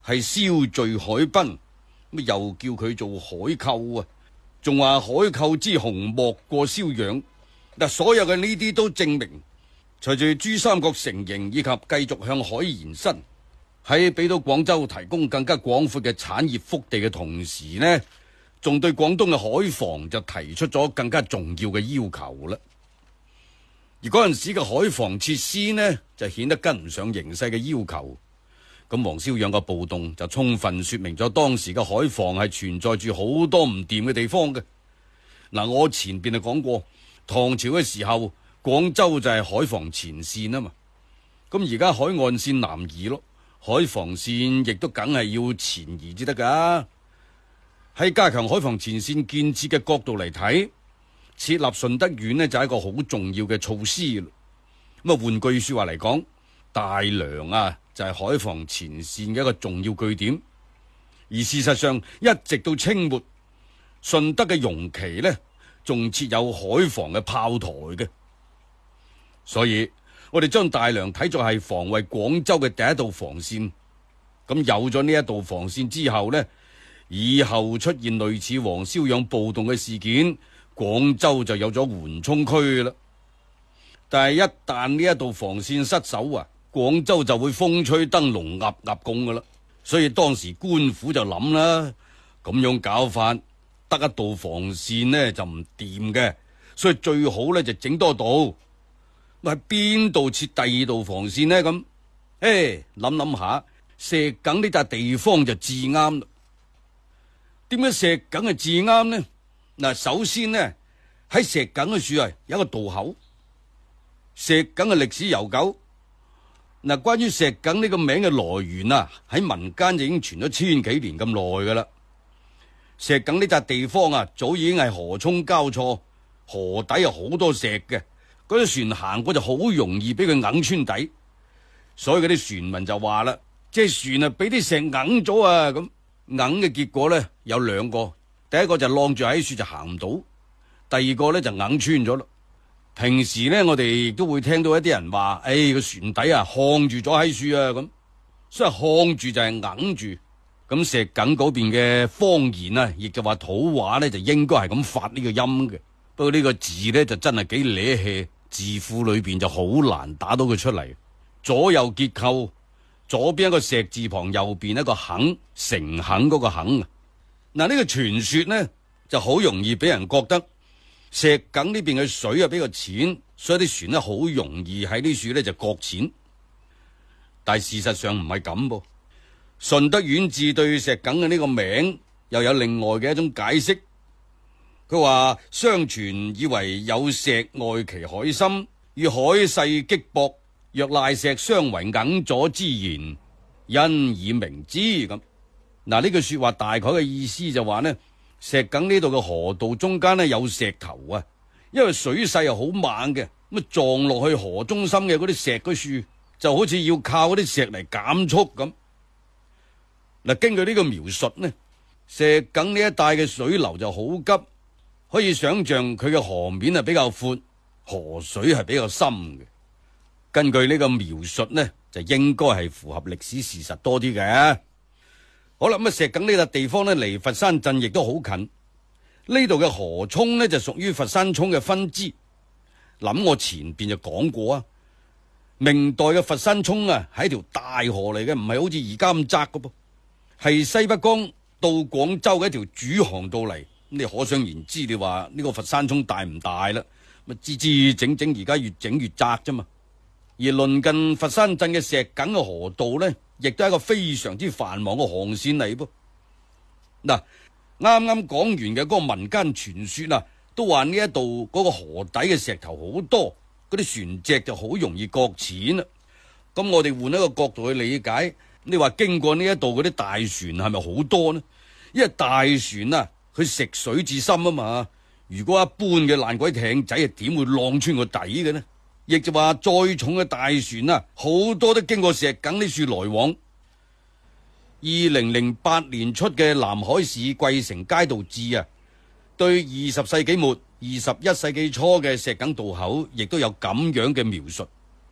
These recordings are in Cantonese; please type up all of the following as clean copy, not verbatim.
係燒聚海濱，咁又叫佢做海寇啊，仲話海寇之雄莫過蕭養。嗱，所有嘅呢啲都證明，隨住珠三角成形以及繼續向海延伸，喺俾到廣州提供更加廣闊嘅產業腹地嘅同時呢，仲對廣東嘅海防就提出咗更加重要嘅要求啦。而嗰陣時嘅海防設施呢，就顯得跟唔上形勢嘅要求。咁黃蕭養嘅暴動就充分說明咗當時嘅海防係存在住好多唔掂嘅地方嘅。嗱，我前邊就講過，唐朝嘅時候，廣州就係海防前線啊嘛。咁而家海岸線南移咯，海防線亦都梗係要前移至得噶。喺加強海防前線建設嘅角度嚟睇，設立順德縣呢就係一個好重要嘅措施。咁啊，換句說話嚟講，大良啊就係海防前線嘅一個重要據點。而事實上，一直到清末，順德嘅容旗呢仲設有海防嘅炮台嘅。所以我哋將大良睇作係防衛廣州嘅第一道防線。咁有咗呢一道防線之後呢，以後出現類似黃蕭養暴動嘅事件，廣州就有咗緩衝區啦。但係一旦呢一道防線失守啊，廣州就會風吹燈籠鴨鴨共噶啦。所以當時官府就諗啦，咁樣搞法得一道防線呢就唔掂嘅，所以最好呢就整多道。喺邊度設第二道防線呢？咁諗下，石埂呢笪地方就至啱啦。點解石埂係至啱呢？嗱，首先呢，喺石埂嘅處啊有一個渡口。石埂嘅歷史悠久。嗱，關於石埂呢個名嘅來源啊，喺民間就已經傳咗千幾年咁耐噶啦。石埂呢笪地方啊，早已經係河涌交錯，河底有好多石嘅，嗰啲船行過就好容易俾佢硬穿底。所以嗰啲船民就話啦，即係船啊俾啲石硬咗啊，咁硬嘅結果呢，有兩個，第一個就晾住喺樹就行唔到，第二個呢就硬穿咗咯。平時呢，我哋亦都會聽到一啲人話，個船底啊焊住咗喺樹啊，咁所以焊住就係硬住。咁石埂嗰邊嘅方言啊，亦就話土話呢，就應該係咁發呢個音嘅。不過呢個字呢，就真係幾惹氣，字庫裏邊就好難打到佢出嚟。左右結構，左邊一個石字旁，右邊一個肯，誠懇嗰個肯啊。嗱，呢個傳說呢，就好容易俾人覺得石埂呢邊嘅水啊比較淺，所以啲船呢好容易喺呢處呢就擱淺。但係事實上唔係咁噃。順德縣志對石埂嘅呢個名又有另外嘅一種解釋。佢話相傳以為有石外其海深，與海勢擊薄，若賴石相為硬咗之言，因以名之。咁嗱，呢句說話大概嘅意思就話呢，石埂呢度嘅河道中間呢有石頭啊，因為水勢係好猛嘅，咁撞落去河中心嘅嗰啲石嗰樹，就好似要靠嗰啲石嚟減速咁。嗱，根據呢個描述呢，石埂呢一帶嘅水流就好急，可以想象佢嘅河面係比較闊，河水係比較深嘅。根據呢個描述呢，就應該係符合歷史事實多啲嘅。好啦，咁石埂呢笪地方呢，離佛山鎮亦都好近。呢度嘅河涌呢，就屬於佛山涌嘅分支。諗我前邊就講過啊，明代嘅佛山涌啊係一條大河嚟嘅，唔係好似而家咁窄噶噃。係西北江到廣州嘅一條主航道嚟，你可想而知，你話呢個佛山涌大唔大啦？咪支支整整而家越整越窄啫嘛。而鄰近佛山鎮嘅石埂嘅河道呢，亦都係一個非常之繁忙嘅航線嚟噃。嗱，啱啱講完嘅嗰個民間傳說啊，都話呢一度嗰個河底嘅石頭好多，嗰啲船隻就好容易擱淺啦。咁我哋換一個角度去理解。你話經過呢一度嗰啲大船係咪好多呢？因為大船啊，佢食水至深啊嘛。如果一般嘅爛鬼艇仔啊，點會浪穿個底嘅呢？亦就話再重嘅大船啊，好多都經過石埂呢處來往。2008年出嘅《南海市桂城街道志》啊，對20世紀末、21世紀初嘅石埂渡口亦都有咁樣嘅描述。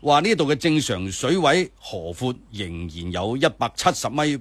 話呢度嘅正常水位河闊仍然有170米